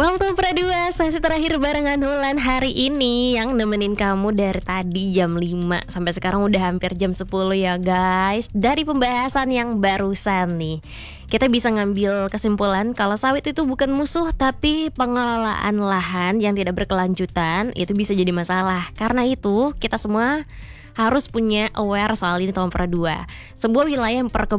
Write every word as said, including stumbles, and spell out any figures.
Welcome Pra dua, sesi terakhir barengan Wulan hari ini yang nemenin kamu dari tadi jam lima sampai sekarang udah hampir jam sepuluh ya guys. Dari pembahasan yang barusan nih, kita bisa ngambil kesimpulan kalau sawit itu bukan musuh, tapi pengelolaan lahan yang tidak berkelanjutan itu bisa jadi masalah. Karena itu kita semua harus punya aware soal ini tahun Pra dua. Sebuah wilayah yang perkebunan